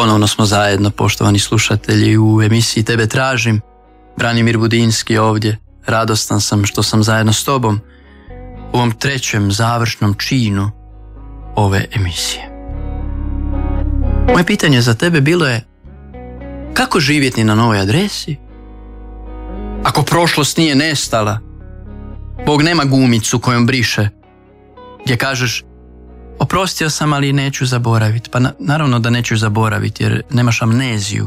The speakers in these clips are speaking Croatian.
Ponovno smo zajedno, poštovani slušatelji, u emisiji Tebe tražim. Branimir Budinski ovdje. Radostan sam što sam zajedno s tobom u ovom trećem završnom činu ove emisije. Moje pitanje za tebe bilo je: kako živjeti na novoj adresi? Ako prošlost nije nestala, Bog nema gumicu kojom briše, gdje kažeš oprostio sam, ali neću zaboraviti. Pa naravno da neću zaboraviti jer nemaš amneziju.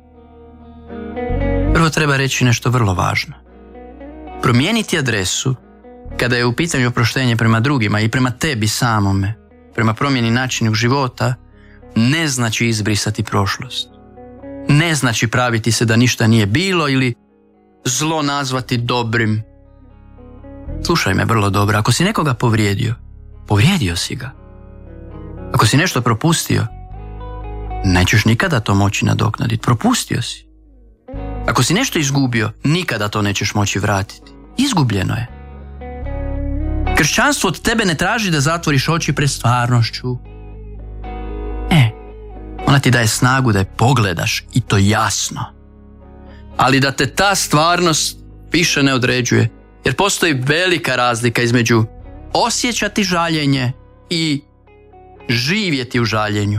Prvo treba reći nešto vrlo važno. Promijeniti adresu kada je u pitanju oproštenje prema drugima i prema tebi samome, prema promjeni načinu života, ne znači izbrisati prošlost. Ne znači praviti se da ništa nije bilo ili zlo nazvati dobrim. Slušaj me vrlo dobro, ako si nekoga povrijedio si ga. Ako si nešto propustio, nećeš nikada to moći nadoknaditi. Propustio si. Ako si nešto izgubio, nikada to nećeš moći vratiti. Izgubljeno je. Kršćanstvo od tebe ne traži da zatvoriš oči pred stvarnošću. Ona ti daje snagu da je pogledaš i to jasno. Ali da te ta stvarnost više ne određuje, jer postoji velika razlika između osjećati žaljenje i živjeti u žaljenju.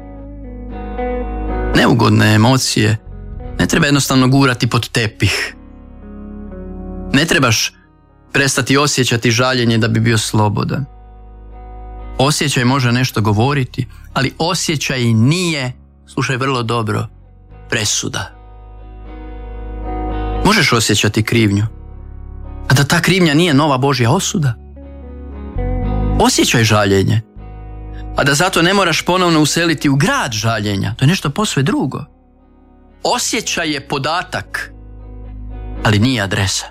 Neugodne emocije ne treba jednostavno gurati pod tepih. Ne trebaš prestati osjećati žaljenje da bi bio slobodan. Osjećaj može nešto govoriti, ali osjećaj nije, slušaj vrlo dobro, presuda. Možeš osjećati krivnju, a da ta krivnja nije nova Božja osuda. Osjećaj žaljenje, a da zato ne moraš ponovno useliti u grad žaljenja. To je nešto posve drugo. Osjećaj je podatak, ali nije adresa.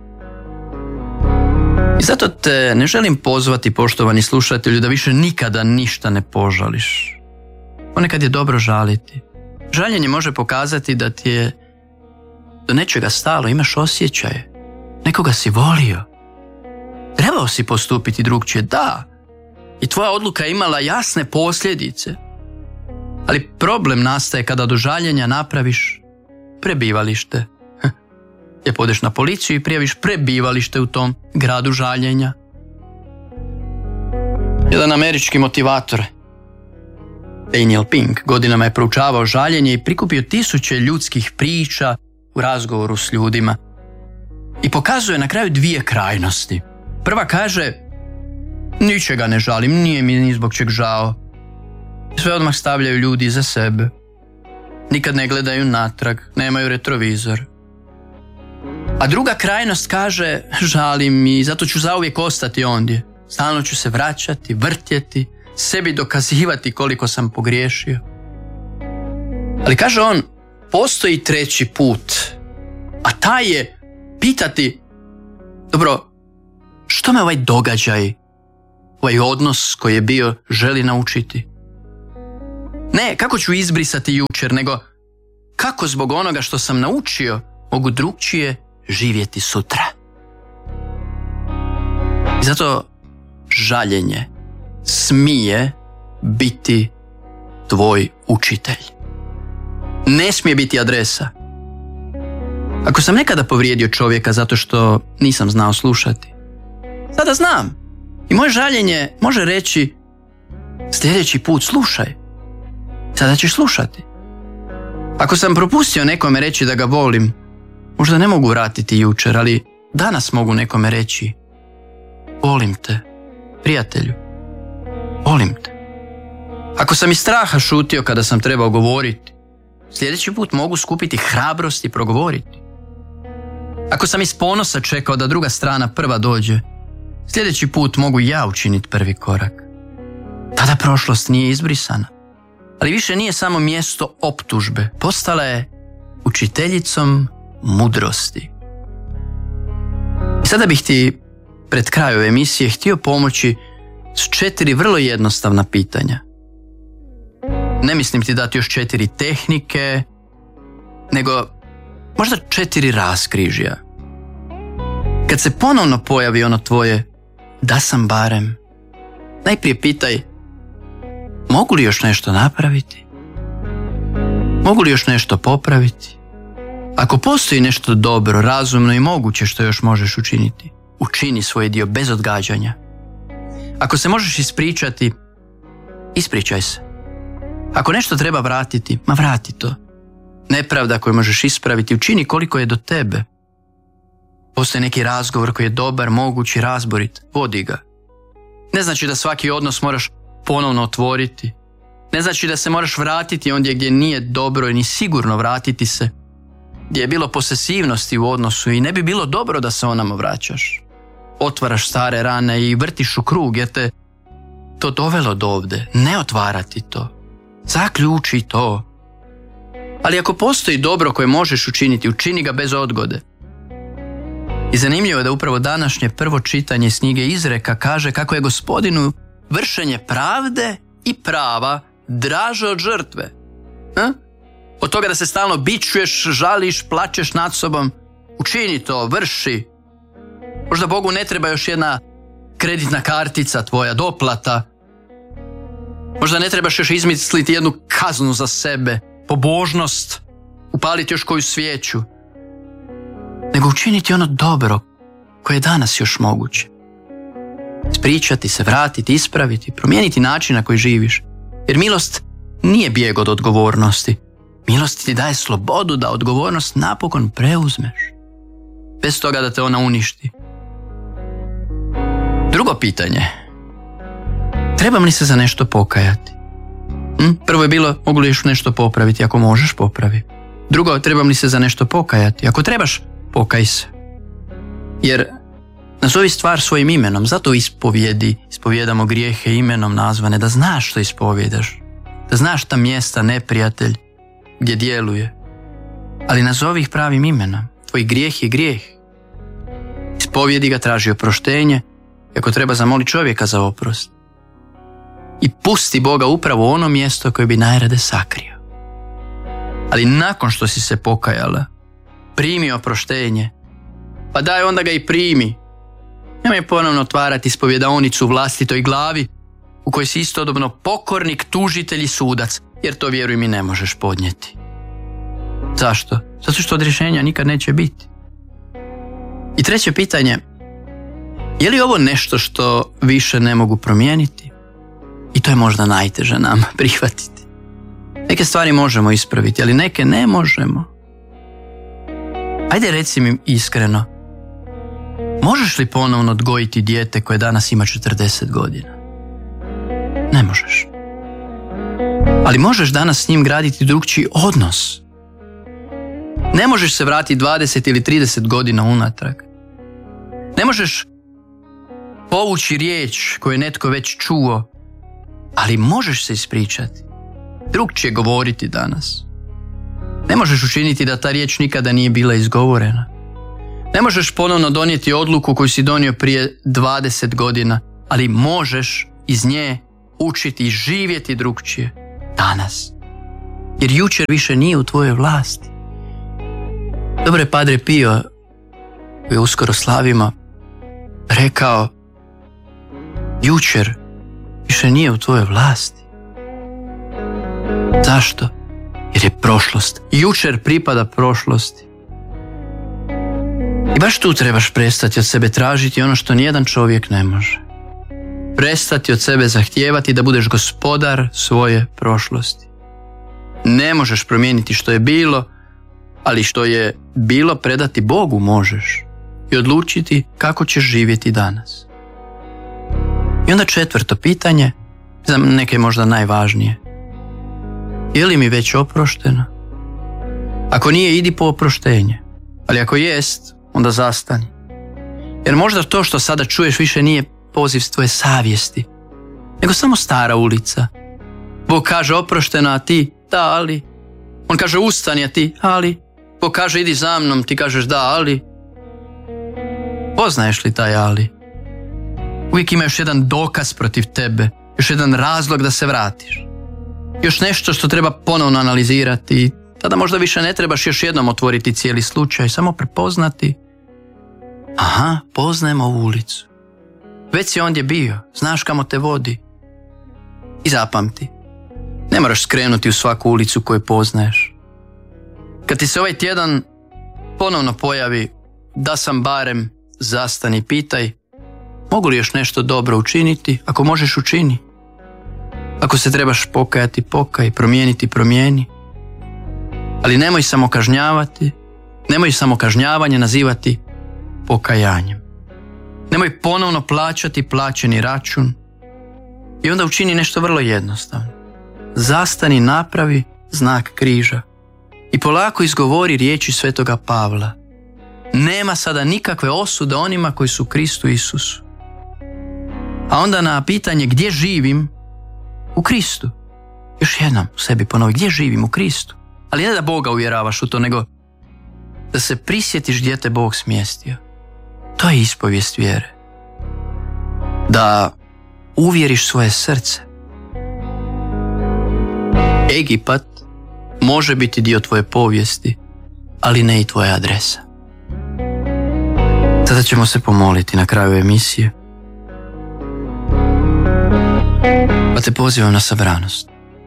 I zato te ne želim pozvati, poštovani slušatelju, da više nikada ništa ne požališ. Ponekad je dobro žaliti. Žaljenje može pokazati da ti je do nečega stalo, imaš osjećaje. Nekoga si volio. Trebao si postupiti drugčije, da. I tvoja odluka je imala jasne posljedice. Ali problem nastaje kada do žaljenja napraviš prebivalište. Gdje podeš na policiju i prijaviš prebivalište u tom gradu žaljenja. Jedan američki motivator, Daniel Pink, godinama je proučavao žaljenje i prikupio 1000 ljudskih priča u razgovoru s ljudima. I pokazuje na kraju 2 krajnosti. Prva kaže: ničega ne žalim, nije mi ni zbog čeg žao. Sve odmah stavljaju ljudi iza sebe. Nikad ne gledaju natrag, nemaju retrovizor. A druga krajnost kaže: žalim i zato ću zauvijek ostati ondje. Stalno ću se vraćati, vrtjeti, sebi dokazivati koliko sam pogriješio. Ali kaže on, postoji treći put, a taj je pitati: dobro, što me ovaj događaj, ovaj odnos koji je bio želi naučiti? Ne kako ću izbrisati jučer, nego kako zbog onoga što sam naučio mogu drugčije živjeti sutra. I zato žaljenje smije biti tvoj učitelj. Ne smije biti adresa. Ako sam nekada povrijedio čovjeka zato što nisam znao slušati, sada znam. I moje žaljenje može reći: sljedeći put slušaj. Sada ćeš slušati. Ako sam propustio nekome reći da ga volim, možda ne mogu vratiti jučer, ali danas mogu nekome reći: volim te, prijatelju, volim te. Ako sam iz straha šutio kada sam trebao govoriti, sljedeći put mogu skupiti hrabrost i progovoriti. Ako sam iz ponosa čekao da druga strana prva dođe, sljedeći put mogu ja učiniti prvi korak. Tada prošlost nije izbrisana, ali više nije samo mjesto optužbe, postala je učiteljicom mudrosti. I sada bih ti pred kraju emisije htio pomoći s 4 vrlo jednostavna pitanja. Ne mislim ti dati još 4 tehnike, nego možda 4 raskrižja. Kad se ponovno pojavi ono tvoje da sam barem, najprije pitaj: mogu li još nešto napraviti? Mogu li još nešto popraviti? Ako postoji nešto dobro, razumno i moguće što još možeš učiniti, učini svoj dio bez odgađanja. Ako se možeš ispričati, ispričaj se. Ako nešto treba vratiti, vrati to. Nepravda koju možeš ispraviti, učini koliko je do tebe. Postoji neki razgovor koji je dobar, moguć i razborit, vodi ga. Ne znači da svaki odnos moraš ponovno otvoriti. Ne znači da se moraš vratiti ondje gdje nije dobro i ni sigurno vratiti se, gdje je bilo posesivnosti u odnosu i ne bi bilo dobro da se onamo vraćaš. Otvaraš stare rane i vrtiš u krug jer te to dovelo do ovde. Ne otvarati to. Zaključi to. Ali ako postoji dobro koje možeš učiniti, učini ga bez odgode. I zanimljivo je da upravo današnje prvo čitanje iz knjige Izreka kaže kako je Gospodinu vršenje pravde i prava draže od žrtve. Od toga da se stalno bičuješ, žališ, plačeš nad sobom. Učini to, vrši. Možda Bogu ne treba još jedna kreditna kartica tvoja, doplata. Možda ne trebaš još izmisliti jednu kaznu za sebe, pobožnost, upaliti još koju svijeću. Nego učiniti ono dobro koje je danas još moguće. Ispričati se, vratiti, ispraviti, promijeniti način na koji živiš. Jer milost nije bijeg od odgovornosti. Milost ti daje slobodu da odgovornost napokon preuzmeš. Bez toga da te ona uništi. Drugo pitanje. Trebam li se za nešto pokajati? Prvo je bilo, mogu li još nešto popraviti? Ako možeš, popravi. Drugo, trebam li se za nešto pokajati? Ako trebaš, pokaj se. Jer nazovi stvar svojim imenom, zato ispovijedamo grijehe imenom nazvane, da znaš što ispovjedaš, da znaš ta mjesta, neprijatelj, gdje djeluje. Ali nazovi ih pravim imenom. Tvoj grijeh je grijeh. Ispovjedi ga, traži oproštenje, i ako treba zamoli čovjeka za oprost. I pusti Boga upravo u ono mjesto koje bi najrade sakrio. Ali nakon što si se pokajala, primi oproštenje, pa daj onda ga i primi. Nemoj ponovno otvarati ispovjedaonicu u vlastitoj glavi u kojoj si istodobno pokornik, tužitelj i sudac, jer to, vjeruj mi, ne možeš podnijeti. Zašto? Zato što od rješenja nikad neće biti. I treće pitanje, je li ovo nešto što više ne mogu promijeniti? I to je možda najteže nam prihvatiti. Neke stvari možemo ispraviti, ali neke ne možemo. Ajde reci mi iskreno, možeš li ponovno odgojiti dijete koje danas ima 40 godina? Ne možeš. Ali možeš danas s njim graditi drugčiji odnos. Ne možeš se vratiti 20 ili 30 godina unatrag. Ne možeš povući riječ koju je netko već čuo, ali možeš se ispričati. Drugčije govoriti danas. Ne možeš učiniti da ta riječ nikada nije bila izgovorena. Ne možeš ponovno donijeti odluku koju si donio prije 20 godina, ali možeš iz nje učiti i živjeti drugčije danas. Jer jučer više nije u tvojoj vlasti. Dobro je Padre Pio, koji uskoro slavimo, rekao, jučer više nije u tvojoj vlasti. Zašto? Jer je prošlost. Jučer pripada prošlosti. I baš tu trebaš prestati od sebe tražiti ono što nijedan čovjek ne može. Prestati od sebe zahtijevati da budeš gospodar svoje prošlosti. Ne možeš promijeniti što je bilo, ali što je bilo predati Bogu možeš i odlučiti kako ćeš živjeti danas. I onda četvrto pitanje, za neke možda najvažnije. Je li mi već oprošteno? Ako nije, idi po oproštenje. Ali ako jest, onda zastani. Jer možda to što sada čuješ više nije poziv tvoje savjesti, nego samo stara ulica. Bog kaže oprošteno, a ti da, ali. On kaže ustani, a ti ali. Bog kaže idi za mnom, ti kažeš da, ali. Poznaješ li taj ali? Uvijek ima još jedan dokaz protiv tebe, još jedan razlog da se vratiš. Još nešto što treba ponovno analizirati. Tada možda više ne trebaš još jednom otvoriti cijeli slučaj, samo prepoznati. Aha, poznajem ovu ulicu. Već si ondje bio, znaš kamo te vodi. I zapamti, ne moraš skrenuti u svaku ulicu koju poznaješ. Kad ti se ovaj tjedan ponovno pojavi da sam barem, zastani i pitaj mogu li još nešto dobro učiniti. Ako možeš, učini. Ako se trebaš pokajati, pokaj, promijeniti, promijeni. Ali nemoj samo kažnjavati, nemoj samo kažnjavanje nazivati pokajanjem. Nemoj ponovno plaćati plaćeni račun i onda učini nešto vrlo jednostavno. Zastani, napravi znak križa i polako izgovori riječi svetoga Pavla. Nema sada nikakve osude onima koji su u Kristu Isusu. A onda na pitanje gdje živim, u Kristu. Još jednom u sebi ponovi, gdje živim, u Kristu. Ali ne da Boga uvjeravaš u to, nego da se prisjetiš gdje te Bog smjestio. To je ispovijest vjere. Da uvjeriš svoje srce. Egipat može biti dio tvoje povijesti, ali ne i tvoja adresa. Sada ćemo se pomoliti na kraju emisije. Pa te pozivam na sabranost.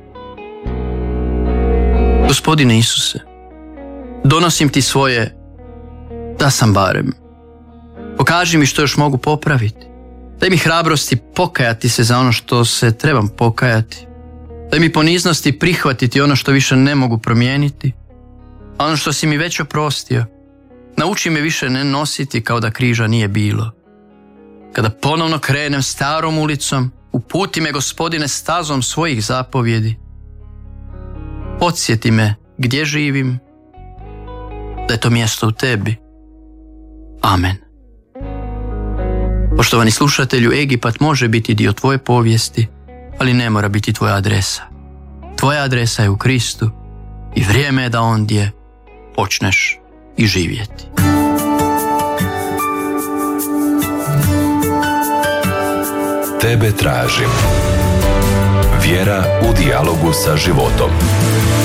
Gospodine Isuse, donosim ti svoje da sam barem. Pokaži mi što još mogu popraviti. Daj mi hrabrosti pokajati se za ono što se trebam pokajati. Daj mi poniznosti prihvatiti ono što više ne mogu promijeniti. A ono što si mi već oprostio, nauči me više ne nositi kao da križa nije bilo. Kada ponovno krenem starom ulicom, uputi me, Gospodine, stazom svojih zapovjedi. Podsjeti me gdje živim, da je to mjesto u tebi. Amen. Poštovani slušatelju, Egipat može biti dio tvoje povijesti, ali ne mora biti tvoja adresa. Tvoja adresa je u Kristu i vrijeme je da ondje počneš i živjeti. Tebe tražim. Vjera u dijalogu sa životom.